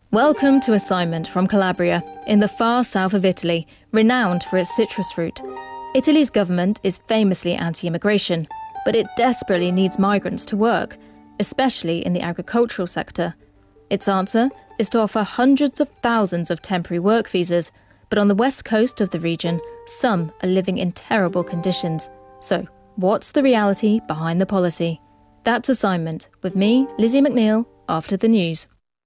Welcome to Assignment from Calabria, in the far south of Italy, renowned for its citrus fruit. Italy's government is famously anti-immigration, but it desperately needs migrants to work, especially in the agricultural sector. Its answer is to offer hundreds of thousands of temporary work visas, but on the west coast of the region, some are living in terrible conditions. So, what's the reality behind the policy? That's Assignment, with me, Lizzie McNeil, after the news.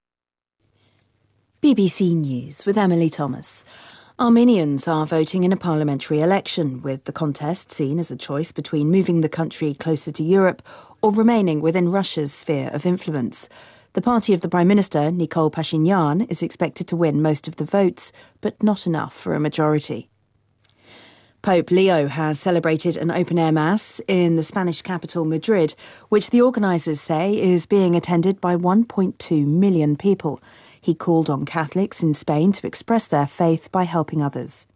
BBC News with Emily Thomas. Armenians are voting in a parliamentary election, with the contest seen as a choice between moving the country closer to Europe or remaining within Russia's sphere of influence. The party of the Prime Minister, Nikol Pashinyan, is expected to win most of the votes, but not enough for a majority. Pope Leo has celebrated an open-air mass in the Spanish capital, Madrid, which the organisers say is being attended by 1.2 million people. He called on Catholics in Spain to express their faith by helping others.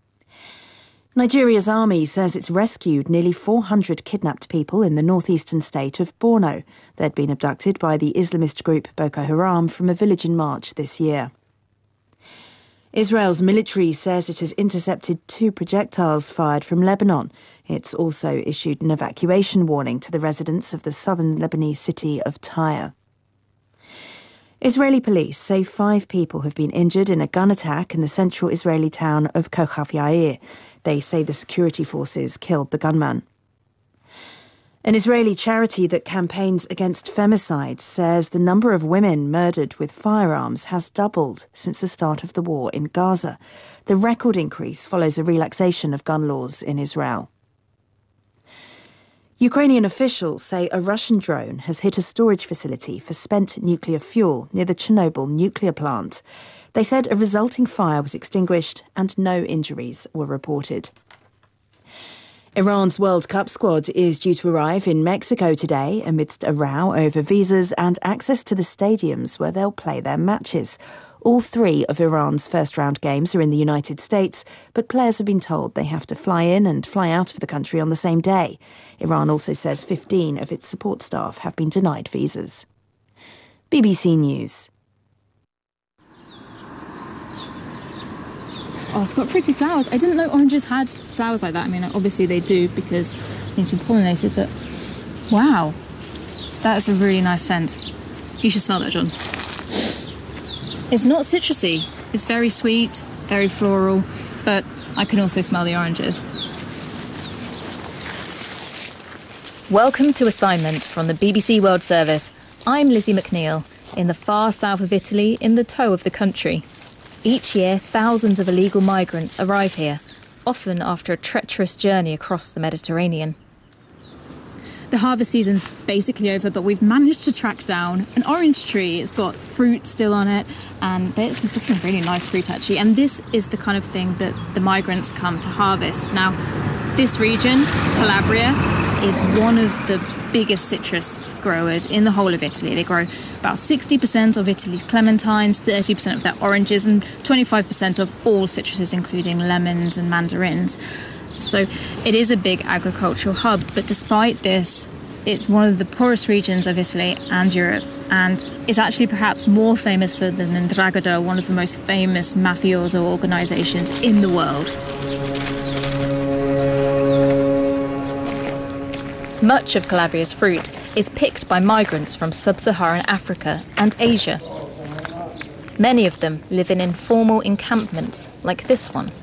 Nigeria's army says it's rescued nearly 400 kidnapped people in the northeastern state of Borno. They'd been abducted by the Islamist group Boko Haram from a village in March this year. Israel's military says it has intercepted 2 projectiles fired from Lebanon. It's also issued an evacuation warning to the residents of the southern Lebanese city of Tyre. Israeli police say 5 people have been injured in a gun attack in the central Israeli town of Kochav Yair. They say the security forces killed the gunman. An Israeli charity that campaigns against femicide says the number of women murdered with firearms has doubled since the start of the war in Gaza. The record increase follows a relaxation of gun laws in Israel. Ukrainian officials say a Russian drone has hit a storage facility for spent nuclear fuel near the Chernobyl nuclear plant. They said a resulting fire was extinguished and no injuries were reported. Iran's World Cup squad is due to arrive in Mexico today amidst a row over visas and access to the stadiums where they'll play their matches. All 3 of Iran's first-round games are in the United States, but players have been told they have to fly in and fly out of the country on the same day. Iran also says 15 of its support staff have been denied visas. BBC News. Oh, it's got pretty flowers. I didn't know oranges had flowers like that. I mean, obviously they do because things been pollinated, but wow, that is a really nice scent. You should smell that, John. It's not citrusy. It's very sweet, very floral, but I can also smell the oranges. Welcome to Assignment from the BBC World Service. I'm Lizzie McNeil, in the far south of Italy, in the toe of the country. Each year, thousands of illegal migrants arrive here, often after a treacherous journey across the Mediterranean. The harvest season's basically over, but we've managed to track down an orange tree. It's got fruit still on it, and it's looking really nice fruit, actually. And this is the kind of thing that the migrants come to harvest. Now, this region, Calabria, is one of the biggest citrus growers in the whole of Italy. They grow about 60% of Italy's clementines, 30% of their oranges, and 25% of all citruses, including lemons and mandarins. So it is a big agricultural hub, but despite this, it's one of the poorest regions of Italy and Europe, and is actually perhaps more famous for the 'Ndrangheta, one of the most famous mafioso organisations in the world. Much of Calabria's fruit is picked by migrants from sub-Saharan Africa and Asia. Many of them live in informal encampments like this one.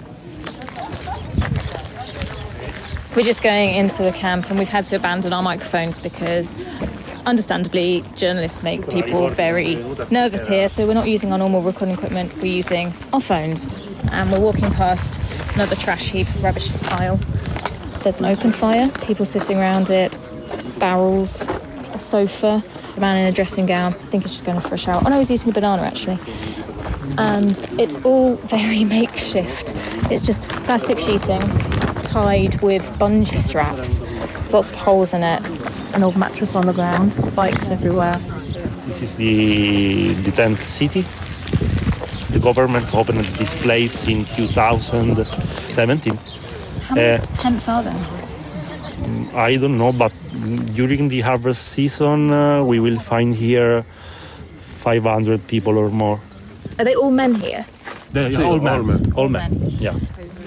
We're just going into the camp and we've had to abandon our microphones because, understandably, journalists make people very nervous here, so we're not using our normal recording equipment, we're using our phones. And we're walking past another trash heap, rubbish pile. There's an open fire, people sitting around it, barrels, a sofa, a man in a dressing gown, I think he's just going for a shower. Oh no, he's eating a banana actually. And it's all very makeshift. It's just plastic sheeting tied with bungee straps, lots of holes in it, an old mattress on the ground, bikes everywhere. This is the tent city. The government opened this place in 2017. How many tents are there? I don't know, but during the harvest season we will find here 500 people or more. Are they all men here? All men. All men. Yeah.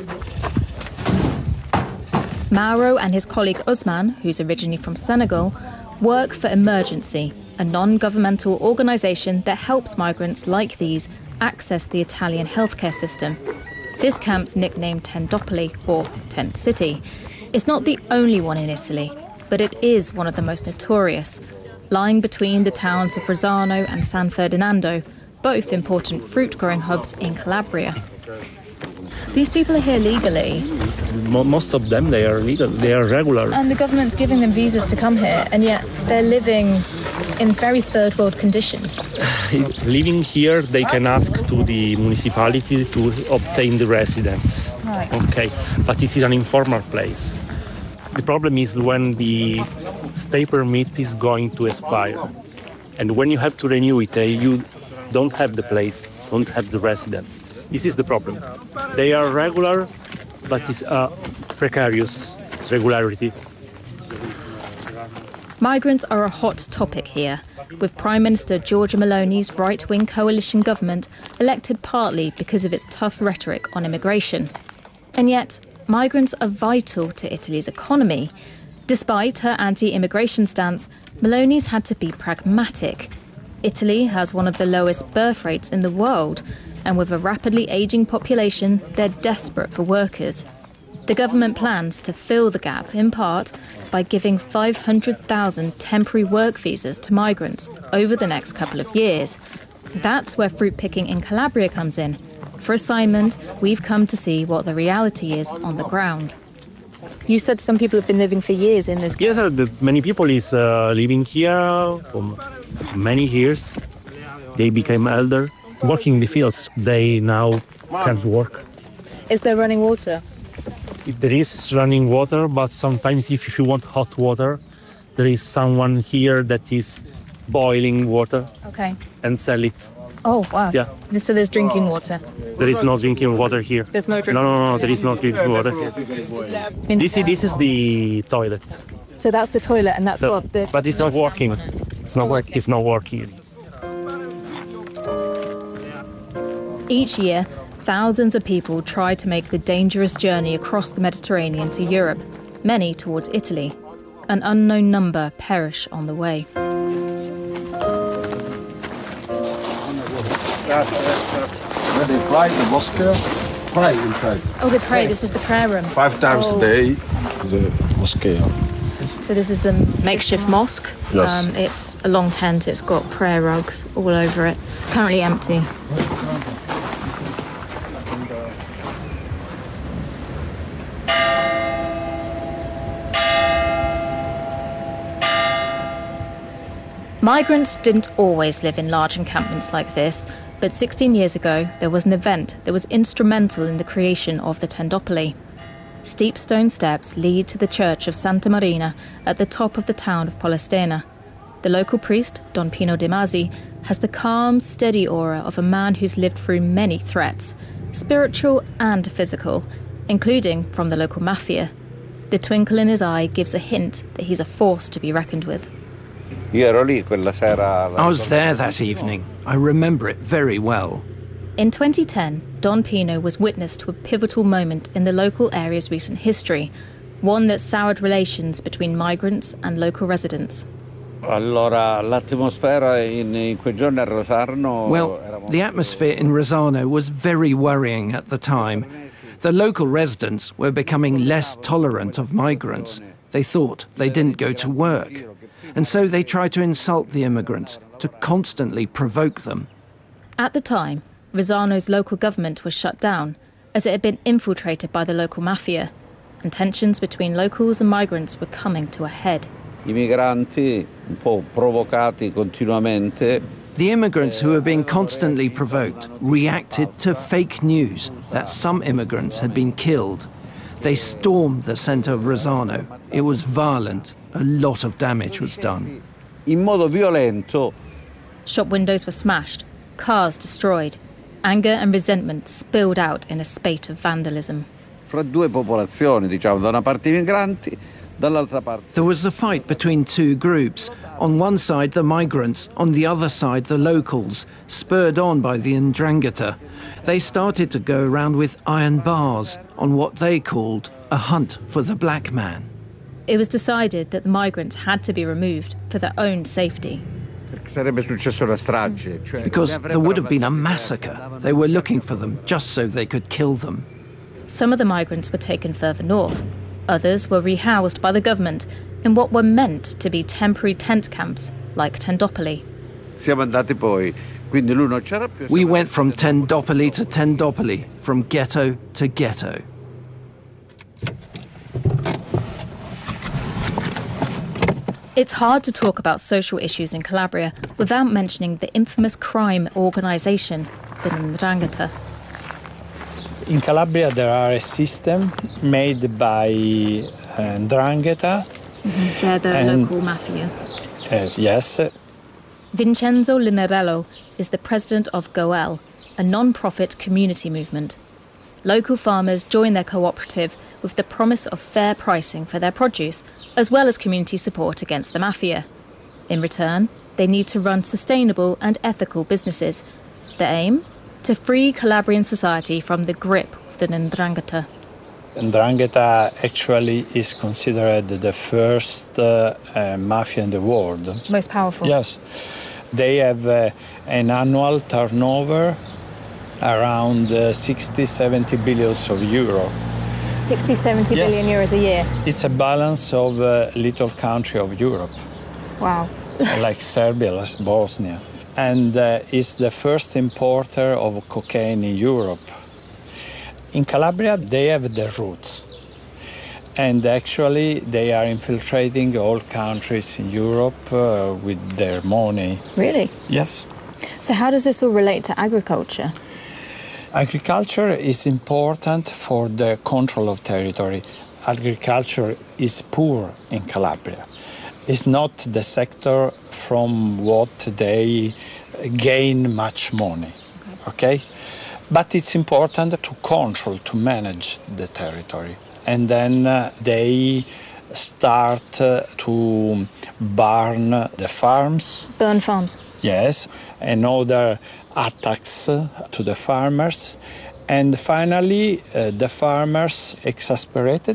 Mauro and his colleague Usman, who's originally from Senegal, work for Emergency, a non-governmental organisation that helps migrants like these access the Italian healthcare system. This camp's nicknamed Tendopoli, or Tent City, is not the only one in Italy, but it is one of the most notorious, lying between the towns of Rosano and San Ferdinando, both important fruit-growing hubs in Calabria. These people are here legally. Most of them, they are legal, they are regular. And the government's giving them visas to come here, and yet they're living in very third world conditions. Living here, they can ask to the municipality to obtain the residence. Right. Okay, but this is an informal place. The problem is when the stay permit is going to expire. And when you have to renew it, you don't have the place, don't have the residence. This is the problem. They are regular, but it's a precarious regularity. Migrants are a hot topic here, with Prime Minister Giorgia Meloni's right-wing coalition government elected partly because of its tough rhetoric on immigration. And yet, migrants are vital to Italy's economy. Despite her anti-immigration stance, Meloni's had to be pragmatic. Italy has one of the lowest birth rates in the world, and with a rapidly ageing population, they're desperate for workers. The government plans to fill the gap, in part, by giving 500,000 temporary work visas to migrants over the next couple of years. That's where fruit picking in Calabria comes in. For assignment, we've come to see what the reality is on the ground. You said some people have been living for years in this. Yes, many people is living here for many years. They became elder. Working in the fields, they now can't work. Is there running water? There is running water, but sometimes if you want hot water, there is someone here that is boiling water and sell it. Oh, wow. Yeah. So there's drinking water? There is no drinking water here. There's no drinking water? No, there is no drinking water. This is the toilet. So that's the toilet, and that's what the... But it's not working. It's not working. Each year, thousands of people try to make the dangerous journey across the Mediterranean to Europe, many towards Italy. An unknown number perish on the way. They pray, the mosque, pray inside. Oh, they pray. This is the prayer room. 5 times a day, the mosque. So this is the makeshift mosque. Yes. It's a long tent. It's got prayer rugs all over it. Currently empty. Migrants didn't always live in large encampments like this, but 16 years ago there was an event that was instrumental in the creation of the Tendopoli. Steep stone steps lead to the church of Santa Marina at the top of the town of Polistena. The local priest, Don Pino De Masi, has the calm, steady aura of a man who's lived through many threats, spiritual and physical, including from the local mafia. The twinkle in his eye gives a hint that he's a force to be reckoned with. I was there that evening. I remember it very well. In 2010, Don Pino was witness to a pivotal moment in the local area's recent history, one that soured relations between migrants and local residents. Well, the atmosphere in Rosano was very worrying at the time. The local residents were becoming less tolerant of migrants. They thought they didn't go to work. And so they tried to insult the immigrants, to constantly provoke them. At the time, Rosano's local government was shut down, as it had been infiltrated by the local mafia, and tensions between locals and migrants were coming to a head. The immigrants who were being constantly provoked reacted to fake news that some immigrants had been killed. They stormed the centre of Rosano. It was violent. A lot of damage was done. Shop windows were smashed, cars destroyed. Anger and resentment spilled out in a spate of vandalism. Fra due popolazioni, da una parte i migranti, There was a fight between two groups. On one side, the migrants, on the other side, the locals, spurred on by the Ndrangheta. They started to go around with iron bars on what they called a hunt for the black man. It was decided that the migrants had to be removed for their own safety. Because there would have been a massacre. They were looking for them just so they could kill them. Some of the migrants were taken further north. Others were rehoused by the government in what were meant to be temporary tent camps, like Tendopoli. We went from Tendopoli to Tendopoli, from ghetto to ghetto. It's hard to talk about social issues in Calabria without mentioning the infamous crime organisation, the 'Ndrangheta. In Calabria there are a system made by 'Ndrangheta. They're the local mafia. Yes. Vincenzo Linerello is the president of Goel, a non-profit community movement. Local farmers join their cooperative with the promise of fair pricing for their produce, as well as community support against the mafia. In return, they need to run sustainable and ethical businesses. The aim? To free Calabrian society from the grip of the 'Ndrangheta. 'Ndrangheta actually is considered the first mafia in the world. Most powerful. Yes. They have an annual turnover around 60-70 billions of euro. 60-70 billion euros a year. It's a balance of a little country of Europe. Wow. Like Serbia, like Bosnia. And is the first importer of cocaine in Europe. In Calabria, they have the roots. And actually, they are infiltrating all countries in Europe with their money. Really? Yes. So how does this all relate to agriculture? Agriculture is important for the control of territory. Agriculture is poor in Calabria. It's not the sector from what they gain much money, okay? But it's important to control, to manage the territory. And then they start to burn the farms. Burn farms? Yes, and other attacks to the farmers. And finally, the farmers, exasperated,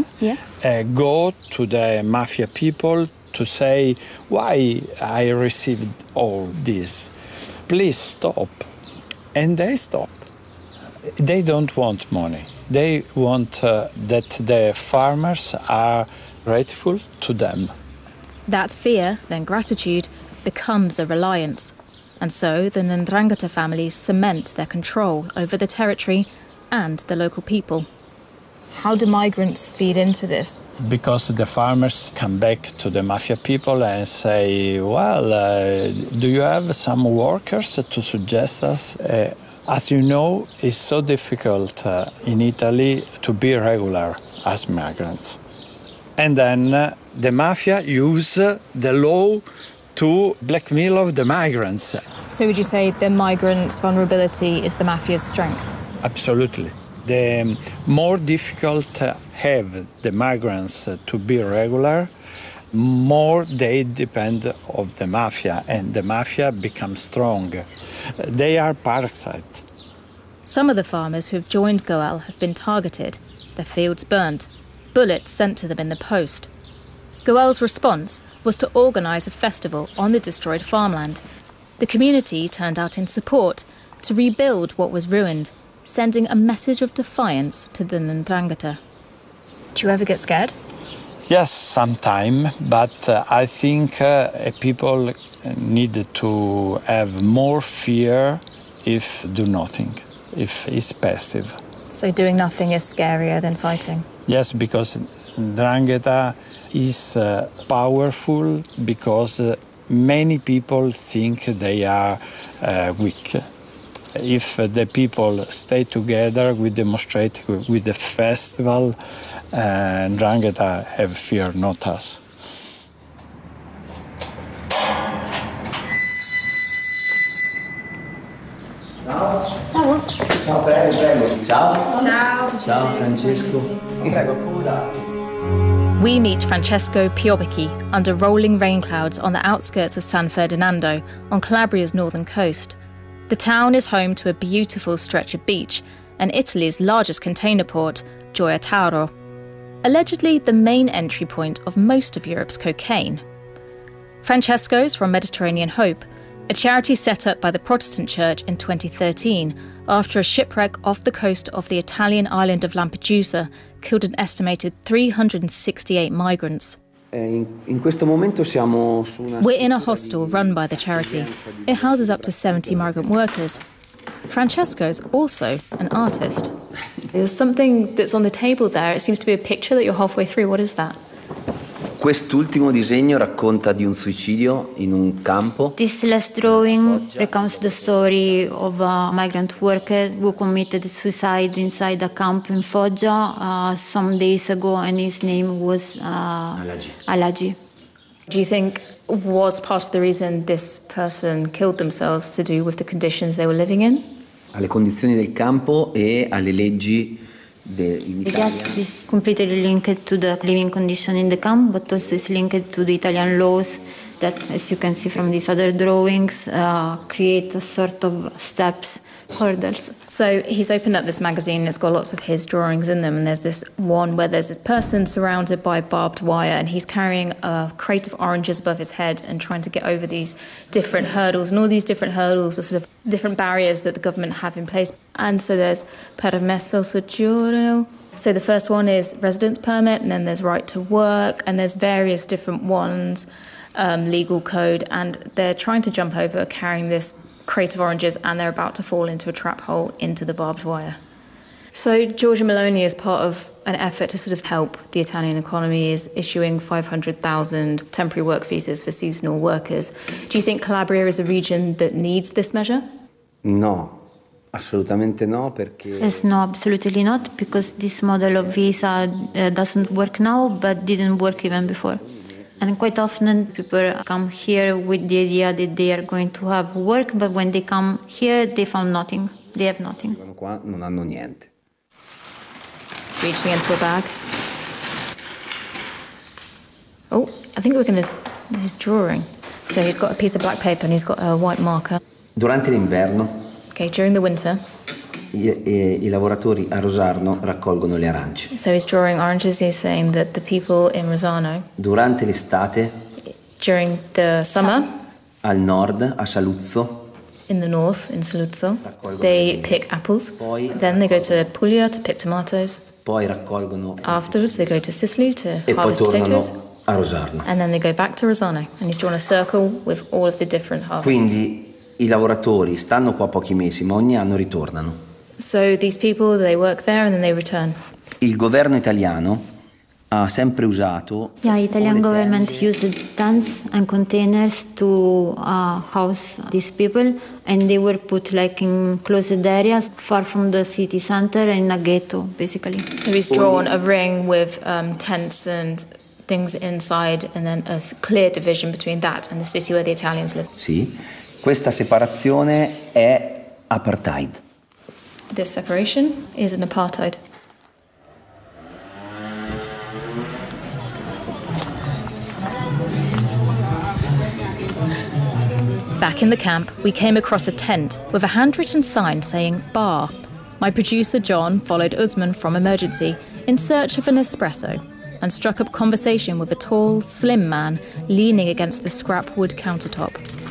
go to the mafia people to say, why I received all this? Please stop. And they stop. They don't want money. They want that the farmers are grateful to them. That fear, then gratitude, becomes a reliance. And so the 'Ndrangheta families cement their control over the territory and the local people. How do migrants feed into this? Because the farmers come back to the mafia people and say, well, do you have some workers to suggest us? As you know, it's so difficult in Italy to be regular as migrants. And then the mafia use the law to blackmail the migrants. So would you say the migrants' vulnerability is the mafia's strength? Absolutely. The more difficult have the migrants to be regular, more they depend of the mafia, and the mafia becomes strong. They are parasites. Some of the farmers who have joined Goel have been targeted, their fields burnt, bullets sent to them in the post. Goel's response was to organise a festival on the destroyed farmland. The community turned out in support to rebuild what was ruined, sending a message of defiance to the 'Ndrangheta. Do you ever get scared? Yes, sometime, but I think people need to have more fear if do nothing, if it's passive. So doing nothing is scarier than fighting? Yes, because 'Ndrangheta is powerful because many people think they are weak. If the people stay together, we demonstrate with the festival, 'Ndrangheta have fear, not us. Ciao. Ciao, prego. Ciao. Ciao. Ciao, Francesco. Prego, coda. We meet Francesco Piobacchi under rolling rain clouds on the outskirts of San Ferdinando on Calabria's northern coast. The town is home to a beautiful stretch of beach and Italy's largest container port, Gioia Tauro. Allegedly the main entry point of most of Europe's cocaine. Francesco's from Mediterranean Hope, a charity set up by the Protestant Church in 2013 after a shipwreck off the coast of the Italian island of Lampedusa killed an estimated 368 migrants. We're in a hostel run by the charity. It houses up to 70 migrant workers. Francesco's also an artist. There's something that's on the table there. It seems to be a picture that you're halfway through. What is that? Quest'ultimo disegno racconta di un suicidio in un campo. This last drawing recounts the story of a migrant worker who committed suicide inside a camp in Foggia some days ago, and his name was Alagi. Do you think was part of the reason this person killed themselves to do with the conditions they were living in? Alle condizioni del campo e alle leggi in Italia. Yes, this is completely linked to the living condition in the camp, but also is linked to the Italian laws that, as you can see from these other drawings, create a sort of steps, hurdles. So he's opened up this magazine, it's got lots of his drawings in them, and there's this one where there's this person surrounded by barbed wire, and he's carrying a crate of oranges above his head and trying to get over these different hurdles, and all these different hurdles are sort of different barriers that the government have in place. And so there's permesso soggiorno. So the first one is residence permit, and then there's right to work, and there's various different ones, legal code, and they're trying to jump over carrying this crate of oranges, and they're about to fall into a trap hole into the barbed wire. So Giorgia Meloni, as part of an effort to sort of help the Italian economy, is issuing 500,000 temporary work visas for seasonal workers. Do you think Calabria is a region that needs this measure? No. Assolutamente no, perché... Yes, no, absolutely not, because this model of visa doesn't work now, but didn't work even before. And quite often people come here with the idea that they are going to have work, but when they come here, they found nothing. They have nothing. Qua non hanno niente. Reaching into a bag. Oh, I think we're going to... He's drawing. So he's got a piece of black paper and he's got a white marker. Durante l'inverno... Okay, during the winter... I lavoratori a Rosarno raccolgono le arance. So he's drawing oranges. He's saying that the people in Rosarno... Durante l'estate... During the summer... Al nord, a Saluzzo... In the north, in Saluzzo, they pick apples. Then they go to Puglia to pick tomatoes. Poi raccolgono... Afterwards, they go to Sicily to e harvest poi tornano potatoes. A Rosarno. And then they go back to Rosarno. And he's drawn a circle with all of the different harvests. Quindi i lavoratori stanno qua pochi mesi, ma ogni anno ritornano. So these people, they work there and then they return. Il governo italiano ha sempre usato... Yeah, Italian government used tents and containers to house these people, and they were put like in closed areas far from the city center, in a ghetto, basically. So he's drawn a ring with tents and things inside, and then a clear division between that and the city where the Italians live. Sì, questa separazione è apartheid. This separation is an apartheid. Back in the camp, we came across a tent with a handwritten sign saying bar. My producer John followed Usman from Emergency in search of an espresso and struck up conversation with a tall, slim man leaning against the scrap wood countertop.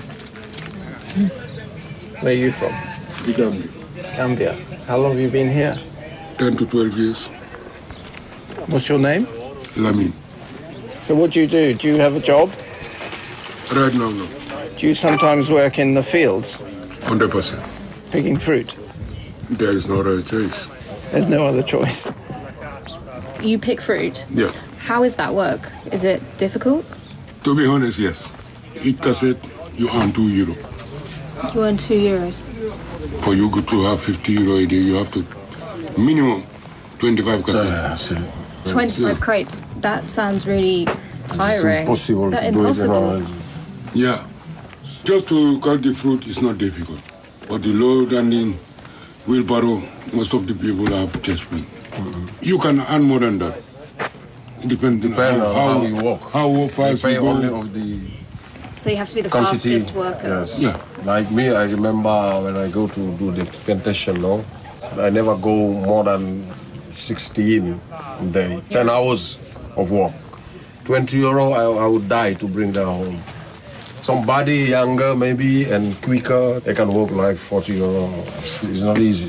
Where are you from? Gambia. Gambia. How long have you been here? 10 to 12 years. What's your name? Lamin. So what do? Do you have a job? Right now, no. Do you sometimes work in the fields? 100%. Picking fruit? There is no other choice. There's no other choice. You pick fruit? Yeah. How is that work? Is it difficult? To be honest, yes. Each cassette, you earn €2. You earn €2. For you to have €50 a day, you have to minimum 25 cassettes. 25 crates. That sounds really tiring. It's impossible to do it around. Yeah. Just to cut the fruit is not difficult. But the load and the wheelbarrow, most of the people have chest pain. You can earn more than that. Depends on how you walk. How fast they pay you go. only of the So you have to be the quantity. fastest worker. Yes. Yeah. Like me, I remember when I go to do the plantation, no? I never go more than 16 a day. 10 hours of work. 20 euro, I would die to bring that home. Somebody younger maybe and quicker, they can work like 40 euro. It's not easy.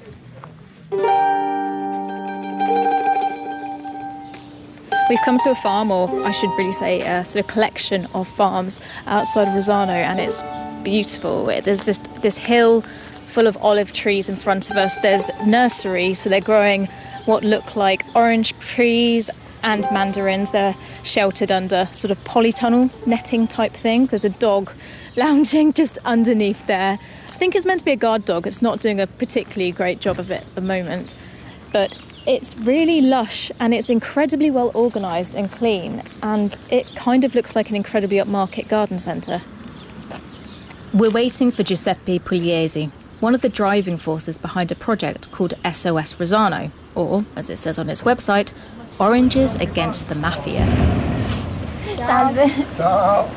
We've come to a farm, or I should really say a sort of collection of farms outside of Rosano, and it's beautiful. There's just this hill full of olive trees in front of us. There's nurseries, so they're growing what look like orange trees and mandarins. They're sheltered under sort of polytunnel netting type things. There's a dog lounging just underneath there. I think it's meant to be a guard dog. It's not doing a particularly great job of it at the moment, but it's really lush and it's incredibly well organised and clean, and it kind of looks like an incredibly upmarket garden centre. We're waiting for Giuseppe Pugliese, one of the driving forces behind a project called SOS Rosano, or, as it says on its website, Oranges Against the Mafia. Salve. Ciao.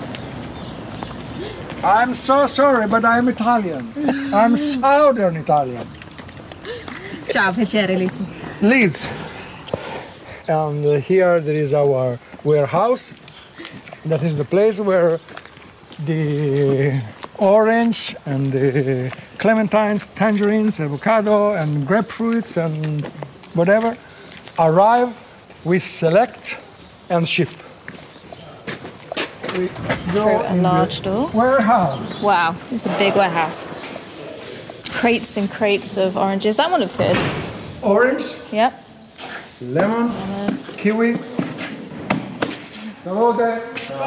I'm so sorry, but I'm Italian. I'm Southern Italian. Ciao, piacere, Lizzie. Leeds. And here there is our warehouse. That is the place where the orange and the clementines, tangerines, avocado and grapefruits and whatever arrive. We select and ship. We go Through a in large the door. warehouse. Wow, it's a big warehouse. Crates and crates of oranges. That one looks good. Orange, Yep. lemon, kiwi. Salute.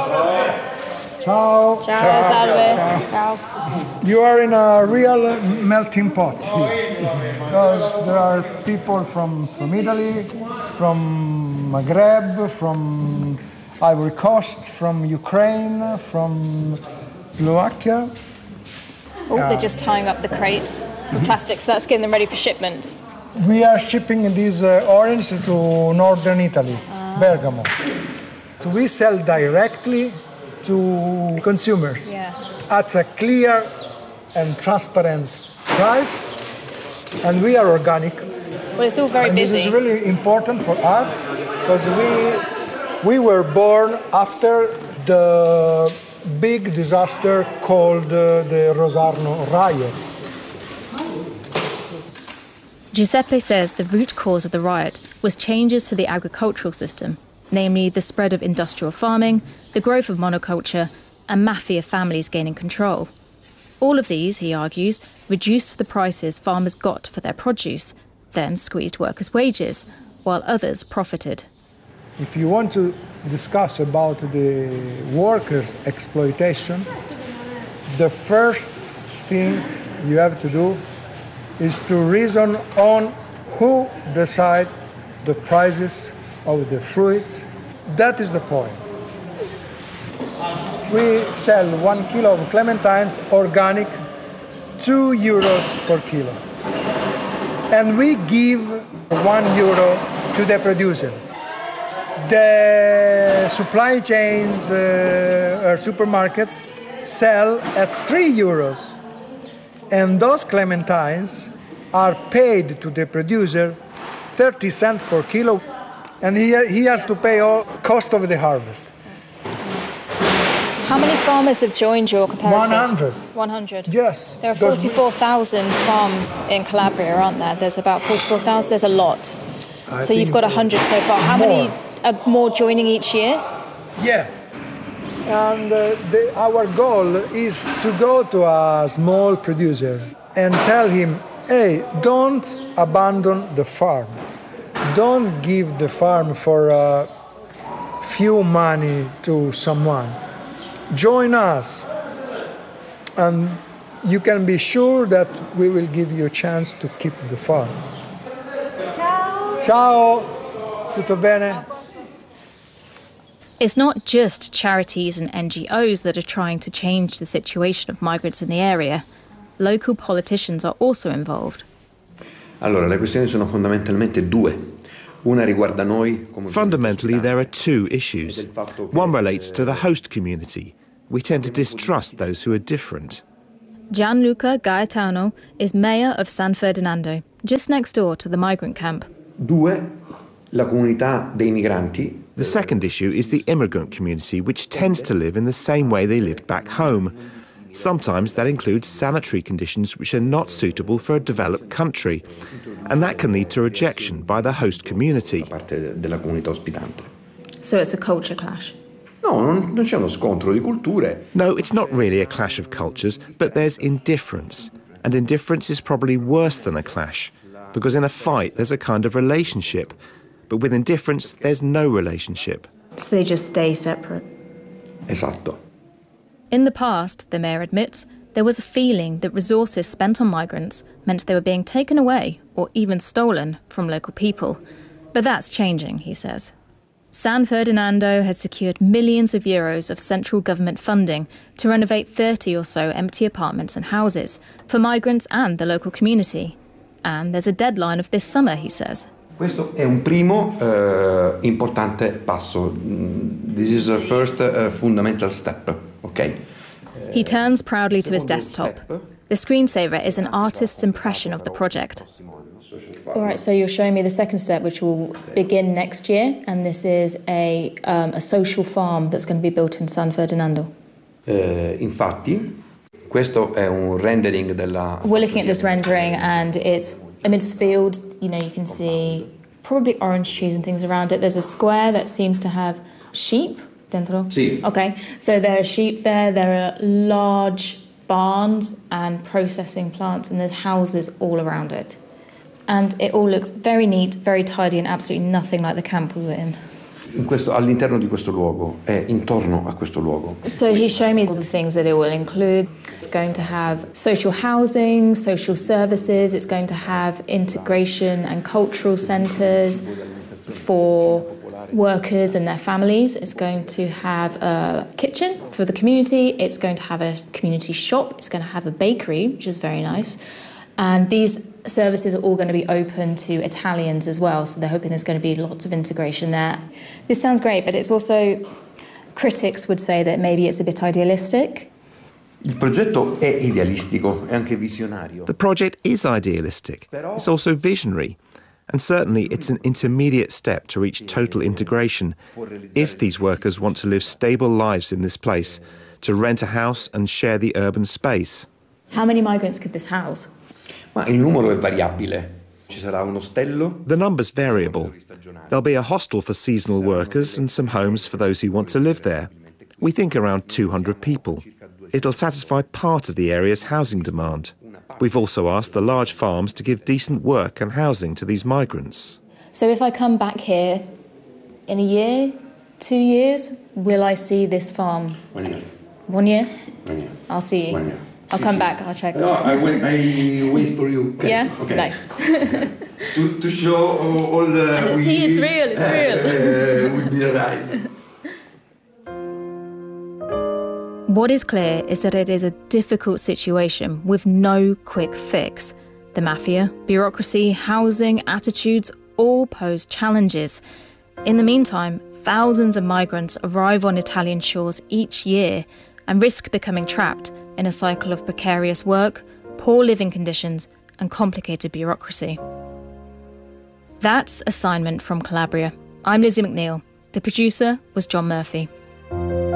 Ciao. Ciao, salve. Ciao. You are in a real melting pot here, because there are people from Italy, from Maghreb, from Ivory Coast, from Ukraine, from Slovakia. Oh, they're just tying up the crates with plastic, so that's getting them ready for shipment. We are shipping these oranges to northern Italy, Bergamo. So we sell directly to consumers at a clear and transparent price, and we are organic. Well, it's all very and busy. This is really important for us because we were born after the big disaster called the Rosarno riot. Giuseppe says the root cause of the riot was changes to the agricultural system, namely the spread of industrial farming, the growth of monoculture, and mafia families gaining control. All of these, he argues, reduced the prices farmers got for their produce, then squeezed workers' wages, while others profited. If you want to discuss about the workers' exploitation, the first thing you have to do is to reason on who decide the prices of the fruit. That is the point. We sell 1 kilo of clementines organic, 2 euros per kilo. And we give 1 euro to the producer. The supply chains or supermarkets sell at 3 euros. And those clementines are paid to the producer 30 cents per kilo, and he has to pay all cost of the harvest. How many farmers have joined your cooperative? 100. 100? Yes. There are 44,000 farms in Calabria, aren't there? There's about 44,000. There's a lot. So you've got 100 so far. How many are more joining each year? Yeah. And our goal is to go to a small producer and tell him, hey, don't abandon the farm. Don't give the farm for a few money to someone. Join us. And you can be sure that we will give you a chance to keep the farm. Ciao. Ciao. Tutto bene? It's not just charities and NGOs that are trying to change the situation of migrants in the area. Local politicians are also involved. Allora, le questioni sono fondamentalmente due. Fundamentally, there are two issues. One relates to the host community. We tend to distrust those who are different. Gianluca Gaetano is mayor of San Ferdinando, just next door to the migrant camp. The second issue is the immigrant community, which tends to live in the same way they lived back home. Sometimes that includes sanitary conditions which are not suitable for a developed country, and that can lead to rejection by the host community. So it's a culture clash? No, it's not really a clash of cultures, but there's indifference. And indifference is probably worse than a clash, because in a fight there's a kind of relationship, but with indifference there's no relationship. So they just stay separate? Esatto. In the past, the mayor admits, there was a feeling that resources spent on migrants meant they were being taken away or even stolen from local people. But that's changing, he says. San Ferdinando has secured millions of euros of central government funding to renovate 30 or so empty apartments and houses for migrants and the local community. And there's a deadline of this summer, he says. Questo è un primo importante passo. This is the first fundamental step, okay? He turns proudly to his desktop. The screensaver is an artist's impression of the project. All right, so you're showing me the second step, which will begin next year, and this is a social farm that's going to be built in San Ferdinando. Infatti, questo è un rendering della... We're looking at this rendering, and it's amidst fields. You know, you can see probably orange trees and things around it. There's a square that seems to have sheep dentro. Sì. Okay, so there are sheep there. There are large barns and processing plants, and there's houses all around it. And it all looks very neat, very tidy, and absolutely nothing like the camp we were in. All'interno di questo luogo, intorno a questo luogo. So he's showing me all the things that it will include. It's going to have social housing, social services. It's going to have integration and cultural centres for workers and their families. It's going to have a kitchen for the community. It's going to have a community shop. It's going to have a bakery, which is very nice. And these services are all going to be open to Italians as well, so they're hoping there's going to be lots of integration there. This sounds great, but it's also, critics would say that maybe it's a bit idealistic. Il progetto è idealistico, è anche visionario. The project is idealistic. It's also visionary. And certainly it's an intermediate step to reach total integration if these workers want to live stable lives in this place, to rent a house and share the urban space. How many migrants could this house? Ma il numero è variabile. Ci sarà un ostello. The number's variable. There'll be a hostel for seasonal workers and some homes for those who want to live there. We think around 200 people. It'll satisfy part of the area's housing demand. We've also asked the large farms to give decent work and housing to these migrants. So if I come back here in a year, 2 years, will I see this farm? 1 year. 1 year? 1 year. I'll see you. 1 year. I'll come back, I'll check. No, I wait for you. Okay. Yeah? Okay. Nice. to show all the... See, it's real, it's real. Will be realized. What is clear is that it is a difficult situation with no quick fix. The mafia, bureaucracy, housing, attitudes all pose challenges. In the meantime, thousands of migrants arrive on Italian shores each year and risk becoming trapped in a cycle of precarious work, poor living conditions, and complicated bureaucracy. That's Assignment from Calabria. I'm Lizzie McNeil. The producer was John Murphy.